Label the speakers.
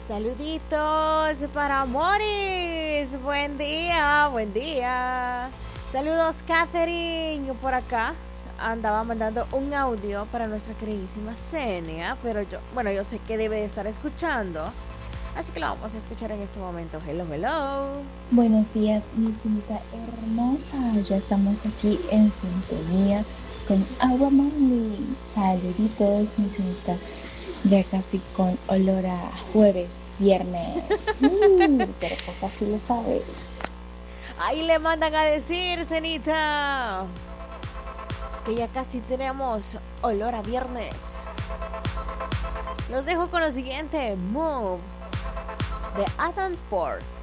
Speaker 1: Saluditos para Moris. Buen día, buen día. Saludos, Catherine. Por acá andaba mandando un audio para nuestra queridísima Senia, pero yo sé que debe de estar escuchando, así que lo vamos a escuchar en este momento. Hello, hello.
Speaker 2: Buenos días, mi cinta hermosa. Ya estamos aquí en sintonía con Agua Mami. Saluditos, mi cinta. Ya casi con olor a jueves, viernes. Pero casi lo sabe.
Speaker 1: Ahí le mandan a decir, Cenita, que ya casi tenemos olor a viernes. Los dejo con lo siguiente, Move, de Adam Ford.